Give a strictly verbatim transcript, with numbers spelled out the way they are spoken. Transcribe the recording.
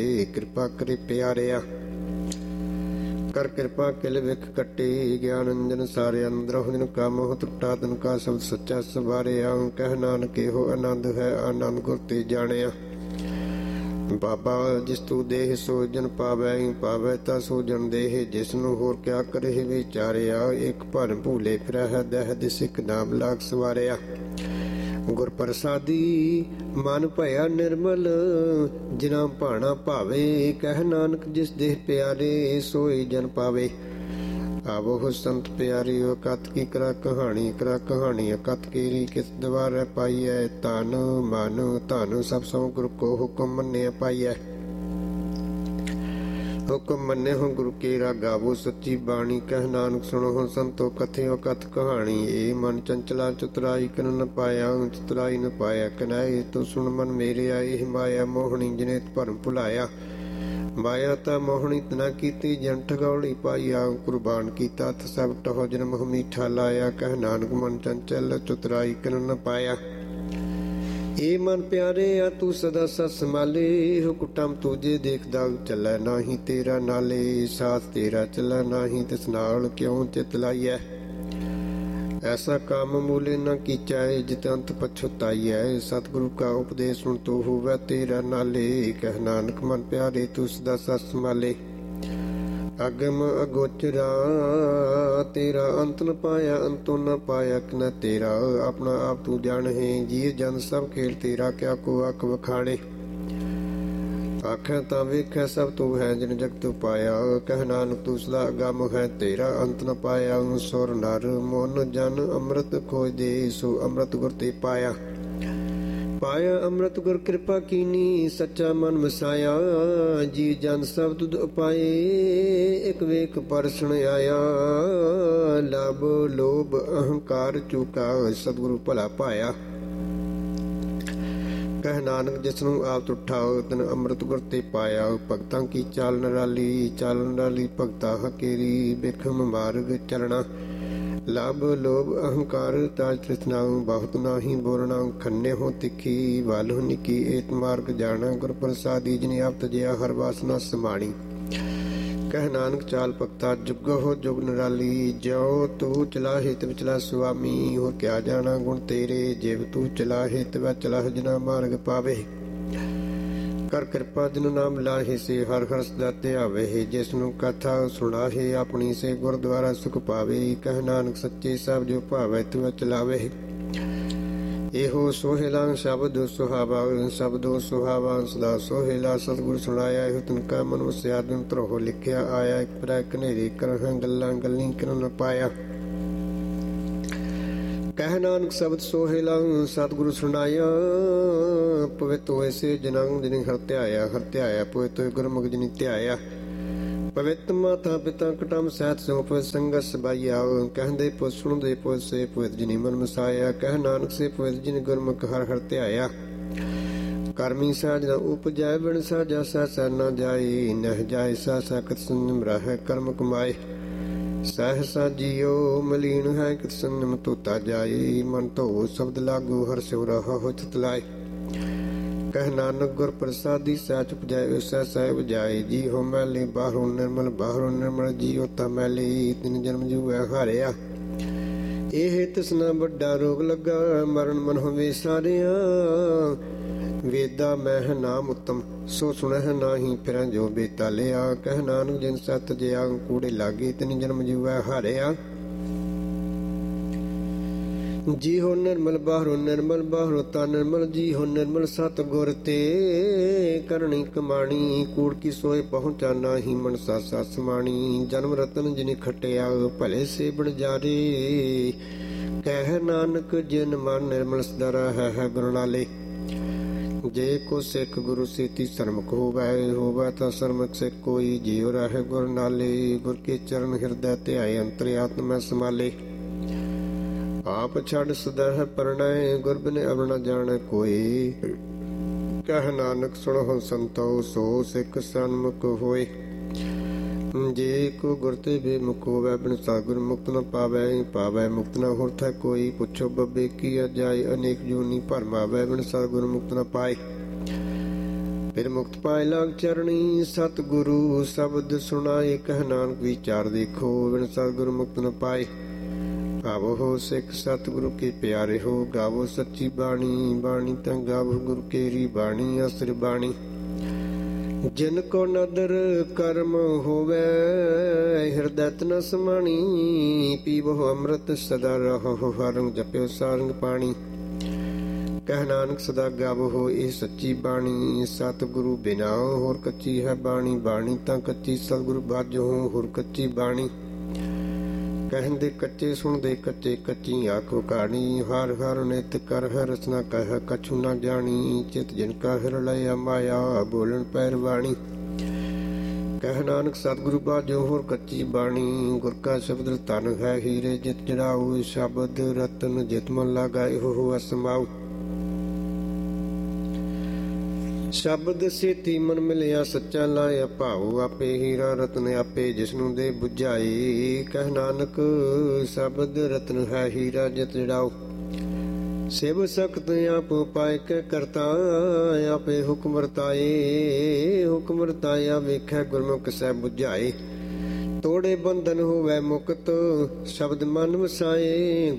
ਕਿਰਪਾ ਕਰੇ ਪਿਆਰਿਆ। ਕਰ ਕਿਰਪਾ ਕਿਲ ਵਿਖ ਕੱਟੀ, ਗਿਆਨ ਅੰਜਨ ਸਾਰੇ ਅੰਦਰੋਂ ਜਿਨ ਕਾ ਮੋਹ ਟੁੱਟਾ ਤਿਨ ਕਾ ਸ਼ਬਦ ਸੱਚਾ ਸਵਾਰਿਆ। ਕਹਿ ਨਾਨਕ ਇਹੋ ਆਨੰਦ ਹੈ ਆਨੰਦ ਗੁਰ ਤੇ ਜਾਣਿਆ। ਬਾਬਾ ਜਿਸ ਤੂੰ ਦੇਹ ਸੋ ਜਨ ਪਾਵੈ, ਪਾਵੈ ਤਾ ਸੋ ਜਨ ਦੇਹ। ਜਿਸ ਨੂੰ ਹੋਰ ਕਿਆ ਕਰੇ ਵਿਚਾਰਿਆ, ਇੱਕ ਭਰਮ ਭੂਲੇ ਫਿਰੈ ਹੈ ਦਹਿ ਦਿਸ ਇਕ ਨਾਮ ਲਾਗ ਸਵਾਰਿਆ। ਗੁਰ ਪ੍ਰਸਾਦੀ ਮਨ ਭਇਆ ਨਿਰਮਲ, ਜਿਨਾ ਭਾਣਾ ਭਾਵੇ। ਕਹਿ ਨਾਨਕ ਜਿਸ ਦੇਹ ਪਿਆਰੇ, ਸੋਈ ਜਨ ਪਾਵੇ। ਆਵੋ ਸੰਤ ਪਿਆਰਿਓ ਕਤ ਕੀ ਕਰਾ ਕਹਾਣੀ, ਕਰਾ ਕਹਾਣੀ ਅਕਤ ਕੀਰੀ ਕਿਸ ਦਵਾਰੈ ਪਾਈਐ। ਤਨ ਮਨ ਧਨ ਸਭ ਸੋ ਗੁਰ ਕੋ ਹੁਕਮ ਮੰਨਿਆ ਪਾਈਐ। ਹੁਕਮ ਮੰਨੇ ਹੋ ਗੁਰੂ ਕੀ ਗਾਵੋ ਸੱਚੀ ਬਾਣੀ। ਕਹਿ ਨਾਨਕ ਸੁਣੋ ਸੰਤੋ ਕਥਿਓ ਕਥ ਕਹਾਣੀ। ਇਹ ਮਨ ਚੰਚਲਾ ਚਤੁਰਾਈ ਕਰਨ ਨ ਪਾਇਆ, ਚਤੁਰਾਈ ਨ ਪਾਇਆ ਕਨਾਏ। ਤੂੰ ਸੁਣ ਮਨ ਮੇਰਿਆ, ਇਹ ਮਾਇਆ ਮੋਹਣੀ ਜਿਨੇ ਭਰਮ ਭੁਲਾਇਆ। ਮਾਇਆ ਤਾਂ ਮੋਹਣੀ ਤਨਾ ਕੀਤੀ, ਜਨ ਠਗੌਲੀ ਪਾਈਆ। ਕੁਰਬਾਨ ਕੀਤਾ ਤ ਸਭ ਟਹੁ ਜਨ ਮੋਹ ਮੀਠਾ ਲਾਇਆ। ਕਹਿ ਨਾਨਕ ਮਨ ਚੰਚਲ ਚਤੁਰਾਈ ਕਰਨ ਨ ਪਾਇਆ। ਏ ਮਨ ਪਿਆਰੇ ਆ ਤੂੰ ਸਦਾ ਸਤ ਸੰਭਾਲੇ। ਹੋ ਕੁਟਮ ਤੂਜੇ ਦੇਖਦਾ ਚੱਲੈ ਨਾਹੀ ਤੇਰਾ ਨਾਲੇ। ਸਾਥ ਤੇਰਾ ਚੱਲੈ ਨਾਹੀ ਤਿਸ ਨਾਲ ਕਿਉਂ ਚਿਤ ਲਾਈਐ। ਐਸਾ ਕੰਮ ਮੂਲੇ ਨ ਕੀਚੈ, ਜਿਤ ਅੰਤ ਪਛੁਤਾਈਐ। ਸਤਿਗੁਰੂ ਕਾ ਉਪਦੇਸ਼ ਸੁਣ ਤੂੰ ਹੋਵੈ ਤੇਰਾ ਨਾਲੇ। ਕਹਿ ਨਾਨਕ ਮਨ ਪਿਆਰੇ ਤੂੰ ਸਦਾ ਸਤ ਸੰਭਾਲੇ। ਅਗਮ ਅਗੋਚਰਾ ਤੇਰਾ ਅੰਤ ਨ ਪਾਇਆ, ਅੰਤੋਂ ਨ ਪਾਇਆ ਕਿਨ ਤੇਰਾ। ਆਪਣਾ ਆਪ ਤੂੰ ਜਾਣਹਿ, ਜੀ ਜਨ ਸਭ ਖੇਲ ਤੇਰਾ। ਕਿਆ ਕੋ ਆਖ ਵਖਾਣੇ, ਆਖੈ ਤਾਂ ਵੇਖੈ ਸਭ ਤੂੰ ਹੈ ਜਿਨ ਜਗਤ ਪਾਇਆ। ਕਹਿ ਨਾਨਕ ਤੂੰ ਸਦਾ ਅਗਮ ਹੈ ਤੇਰਾ, ਅੰਤ ਨ ਪਾਇਆ। ਸੁਰ ਨਰ ਮਨ ਜਨ ਅੰਮ੍ਰਿਤ ਖੋਜਦੇ, ਸੋ ਅੰਮ੍ਰਿਤ ਗੁਰ ਤੇ ਪਾਇਆ। ਪਾਇਆ ਅੰਮ੍ਰਿਤ ਗੁਰ ਕਿਰਪਾ ਕੀਨੀ, ਸੱਚਾ ਮਨ ਵਸਾਇਆ। ਜੀ ਜਨ ਸਭ ਤੁਧ ਉਪਾਏ, ਇਕ ਵੇਖ ਪਰਸਣ ਆਇਆ। ਲਬ ਲੋਭ ਅਹੰਕਾਰ ਚੁਕਾ, ਸਤਿਗੁਰੂ ਭਲਾ ਪਾਇਆ। ਕਹਿ ਨਾਨਕ ਜਿਸ ਨੂੰ ਆਪ ਤੁਠਾਓ, ਤਿਨ ਅੰਮ੍ਰਿਤ ਗੁਰ ਤੇ ਪਾਇਆ। ਭਗਤਾਂ ਕੀ ਚਾਲ ਨਰਾਲੀ, ਚਾਲ ਨਰਾਲੀ ਭਗਤਾ ਹਕੇਰੀ। ਬਿਖਮ ਮਾਰਗ ਚਲਣਾ, ਲਬ ਲੋਭ ਅਹੰਕਾਰ ਤਾਜ ਤ੍ਰਿਸ਼ਨਾਉ। ਬਹੁਤ ਨਾਹੀ ਬੋਲਣਾ, ਖੰਨੇ ਹੋ ਤਿੱਖੀ ਵਾਲੋ ਨਿੱਕੀ। ਏਤ ਮਾਰਗ ਜਾਣਾ ਗੁਰ ਪ੍ਰਸਾਦੀ, ਜਿਨੇ ਆਪ ਤਜਿਆ ਹਰ ਵਾਸਨਾ ਸਮਾਣੀ। ਕਹਿ ਨਾਨਕ ਚਾਲ ਭਗਤਾ ਜੁਗ ਹੋ ਜੁਗ ਨਿਰਾਲੀ। ਜਿਉ ਤੂੰ ਚਲਾਹੇ ਤਿਵ ਚਲਾ ਸੁਆਮੀ, ਹੋਰ ਕਿਆ ਜਾਣਾ ਗੁਣ ਤੇਰੇ। ਜਿਵ ਤੂੰ ਚਲਾਹੇ ਤਿਵ ਚਲਾਹ ਜਿਨਾ ਮਾਰਗ ਪਾਵੇ। ਕਰ ਕਿਰਪਾ ਜਿਨ ਨਾਮ ਲਾਹੇ, ਸੇ ਹਰ ਹਰ ਸਦਾ ਧਿਆਵੇ। ਜਿਸ ਨੂੰ ਕਥਾ ਸੁਣਾਹੇ, ਆਪਣੀ ਸੇ ਗੁਰਦੁਆਰਾ ਸੁਖ ਪਾਵੇ। ਕਹਿ ਨਾਨਕ ਸੱਚੇ ਸਭ ਜੋ ਭਾਵੈ ਤਿਵ ਚਲਾਵੇ। ਇਹੋ ਸੋਹਿਲਾ ਸ਼ਬਦ ਸੁਹਾਵਾ, ਸ਼ਬਦੋ ਸੁਹਾਵਾ ਸਦਾ ਸੋਹਿਲਾ। ਸਤਿਗੁਰ ਸੁਣਾਇਆ ਇਹੋ ਤਿਨ ਕਾ ਮਨ ਵਸਿਆ। ਦਿਨ ਧਰੋ ਲਿਖਿਆ ਆਇਆ, ਇਕ ਪਰੈ ਕਨੇਰੀ ਕਰਹਿ ਗੱਲਾਂ ਗੱਲੀ ਕਰਨ ਨ ਪਾਇਆ। ਕਹਿ ਨਾਨਕ ਸ਼ਬਦ ਸੋਹਿਲਾ ਸਤਿਗੁਰੂ ਸੁਣਾਇਆ। ਪਵਿੱਤ ਹੋਏ ਸੇ ਜਨੰ ਜਿਨੇ ਹਰ ਧਿਆਇਆ, ਹਰ ਧਿਆਇਆ ਪਵਿੱਤ ਹੋਏ ਗੁਰਮੁਖ ਜਿਨੇ ਧਿਆਇਆ। ਪਵਿੱਤ ਮਾਤਾ ਪਿਤਾ ਕਟਮ ਸਹਿਤ ਸੋ ਪਵਿੱਤ ਸੰਗਤ ਸਬਾਈਆ। ਕਹਿੰਦੇ ਪੁੱਤ ਸੁਣਦੇ ਪੁੱਤ ਸੇ ਪਵਿੱਤ ਜਿਨੇ ਮਨ ਮਸਾਇਆ। ਕਹਿ ਨਾਨਕ ਸੇ ਪਵਿੱਤ ਜਿਨੇ ਗੁਰਮੁਖ ਹਰ ਹਰ ਧਿਆਇਆ। ਕਰਮੀ ਸਾਜ ਨਾ ਉਪਜੈ, ਬਿਨ ਸਾਜਾ ਸਹਿ ਨਾ ਜਾਏ। ਨਹਿ ਜਾਏ ਸਹਿ ਕਿਤ ਸੰਜਮ ਰਹਿ ਕਰਮ ਕਮਾਏ। ਸਹਿਸਾ ਜੀਓ ਮਲੀਨ ਹੈ ਕਿਤ ਸੰਜਮ ਧੋਤਾ ਜਾਏ। ਮਨ ਧੋ ਸ਼ਬਦ ਲਾਗੂ ਹਰ ਸਿਉ ਰਹਾ ਹੋ ਚਿਤ ਲਾਏ। ਕਹਿ ਨਾਨਕ ਗੁਰ ਪ੍ਰਸਾਦੀ ਸਹਿਜ ਉਪਜਾਏ, ਸਹਿ ਸਹਿ ਉਪਜਾਏ। ਜੀ ਹੋ ਮੈਲੀ ਬਾਹਰੋਂ ਨਿਰਮਲ, ਬਾਹਰੋਂ ਨਿਰਮਲ। ਜੀਓ ਤਾਂ ਮੈਲੀ ਤਿਨ ਜਨਮ ਜੂਐ ਹਾਰਿਆ। ਇਹ ਤਿਸਨਾ ਵੱਡਾ ਰੋਗ ਲੱਗਾ, ਮਰਨ ਮਨ ਹੋਵੇ ਸਾਰਿਆ। ਵੇਦਾ ਮਹਿ ਨਾਮ ਉਤਮ, ਸੋ ਸੁਣਹਿ ਨਾਹੀ ਫਿਰੈ ਜੋ ਬੇਤਾ ਲਿਆ। ਕਹਿ ਨਾਨਕ ਜਿਨ ਸਤ ਜਿਆ, ਕੂੜੇ ਲਾਗੇ ਤਿਨ ਜਨਮ ਜੂਐ ਹਾਰਿਆ। ਜੀ ਹੋ ਨਿਰਮਲ ਬਾਹਰੋਂ ਨਿਰਮਲ, ਬਾਹਰੋਂ ਤਾਂ ਨਿਰਮਲ। ਜੀ ਹੋ ਨਿਰਮਲ ਸਤ ਗੁਰ ਤੇ ਕਰਨੀ ਕਮਾਣੀ। ਕੂੜ ਕੀ ਸੋਏ ਪਹੁੰਚਾ ਨਾਹੀ, ਮਨਸਾ ਸਤ ਸਮਾਣੀ। ਜਨਮ ਰਤਨ ਜਿਨੇ ਖਟਿਆ, ਭਲੇ ਸੇ ਬਣ ਜਾਰੇ। ਕਹਿ ਨਾਨਕ ਜਿਨ ਮਨ ਨਿਰਮਲ ਸਦਾ ਰਹਿ ਹੈ ਗੁਰੂ ਨਾਲੇ। ਜੇ ਕੋ ਸਿੱਖ ਗੁਰੂ ਸੇਤੀ ਸਰਮੁਖ ਹੋਵੈ, ਹੋਵੈ ਤਾਂ ਸਰਮੁਖ ਸਿੱਖ ਕੋਈ। ਜਿਉ ਰਹਿ ਗੁਰ ਨਾਲੇ, ਗੁਰ ਕੇ ਚਰਨ ਹਿਰਦੈ ਧਿਆਏ। ਅੰਤਰ ਆਤਮੈ ਸਮਾਲੇ। ਆਪ ਛੱਡ ਸਦਹ ਪਰਣੈ, ਗੁਰ ਬਿਨਿ ਅਵਰ ਨ ਜਾਣੈ ਕੋਈ। ਕਹਿ ਨਾਨਕ ਸੁਣਹੁ ਸੰਤੋ, ਸੋ ਸਿੱਖ ਸਨਮੁਖ ਹੋਏ। ਜੇ ਕੋ ਗੁਰ ਤੇ ਬੇਮੁਖ ਹੋਵੈ, ਬਿਨ ਸਤਿਗੁਰ ਮੁਕਤ ਨ ਪਾਵੈ। ਪਾਵੈ ਮੁਕਤ ਨ ਹੋਰਥੈ ਕੋਈ, ਪੁੱਛੋ ਬੱਬੇ ਕੀ ਅਜਾਏ। ਅਨੇਕ ਜੂਨੀ ਭਰਮਾਵੈ, ਬਿਨ ਸਤਿਗੁਰ ਮੁਕਤ ਨ ਪਾਏ। ਫਿਰ ਮੁਕਤ ਪਾਏ ਲਾਗ ਚਰਣੀ। ਸਤਿਗੁਰੂ ਸ਼ਬਦ ਸੁਣਾਏ ਕਹਿ ਨਾਨਕ ਵਿਚਾਰ ਦੇਖੋ। ਬਿਨ ਸਤਿਗੁਰੂ ਮੁਕਤ ਨ ਪਾਏ। ਗਾਵੋ ਹੋ ਸਿੱਖ ਸਤਿਗੁਰੂ ਕੇ ਪਿਆਰੇ ਹੋ। ਗਾਵੋ ਸੱਚੀ ਬਾਣੀ, ਬਾਣੀ ਤਾਂ ਗਾਵੋ ਗੁਰੂ ਕੇਰੀ ਬਾਣੀ। ਅਸਰ ਬਾਣੀ ਜਿਨ ਕੋ ਨਦਰ ਕਰਮ ਹੋਵੇ, ਹਿਰਦੈ ਤਨ ਸਮਾਣੀ। ਪੀਵੋ ਅੰਮ੍ਰਿਤ ਸਦਾ ਰਹੋ, ਹਰ ਰੰਗ ਜਪਿਓ ਸਾਰੰਗ ਪਾਣੀ। ਕਹਿ ਨਾਨਕ ਸਦਾ ਗਾਵੋ ਹੋ ਇਹ ਸੱਚੀ ਬਾਣੀ। ਸਤਿਗੁਰੂ ਬਿਨਾ ਹੋਰ ਕੱਚੀ ਹੈ ਬਾਣੀ। ਬਾਣੀ ਤਾਂ ਕੱਚੀ ਸਤਿਗੁਰੂ ਬਾਝੋ ਹੋਰ ਕੱਚੀ ਬਾਣੀ। ਕਹਿੰਦੇ ਕੱਚੇ ਸੁਣਦੇ ਕੱਚੇ, ਕੱਚੀ ਆਖ ਕਹਾਣੀ। ਹਰ ਹਰ ਨਿਤ ਕਰ ਹੈ ਰਸਨਾ ਕਹਿ ਕਛੂ ਨਾ ਜਾਣੀ। ਚਿਤ ਜਿਨ ਕਾ ਹਿਰ ਲਿਆ ਮਾਇਆ, ਬੋਲਣ ਪੈਰ ਬਾਣੀ। ਕਹਿ ਨਾਨਕ ਸਤਿਗੁਰੂ ਬਾਝੋ ਹੋਰ ਕੱਚੀ ਬਾਣੀ। ਗੁਰ ਕਾ ਸ਼ਬਦ ਧਨ ਹੈ ਹੀਰੇ ਜਿਤ ਜੜਾਉ। ਸ਼ਬਦ ਰਤਨ ਜਿਤ ਮਨ ਲਾਗਾਏ ਹੋ ਅਸਮਾਉ। ਸ਼ਬਦ ਸੇਤੀ ਮਨ ਮਿਲਿਆ ਸੱਚਾ ਲਾਇਆ ਭਾਉ। ਆਪੇ ਹੀਰਾ ਰਤਨ ਆਪੇ ਜਿਸਨੂੰ ਦੇ ਬੁਝਾਈ। ਕਹਿ ਨਾਨਕ ਸ਼ਬਦ ਰਤਨ ਹੈ ਹੀਰਾ ਜਿਤ ਜੜਾਉ। ਸਿਵ ਸਖਤ ਆਪ ਪਾਇ ਕੇ ਕਰਤਾ, ਆਪੇ ਹੁਕਮ ਵਰਤਾਏ। ਹੁਕਮ ਵਰਤਾਇਆ ਵੇਖੈ ਗੁਰਮੁਖ ਸਹਿ ਬੁਝਾਏ। ਤੋੜੇ ਬੰਧਨ ਹੋਵੇ ਮੁਕਤ, ਸ਼ਬਦ ਮਨ ਵਸਾਏ।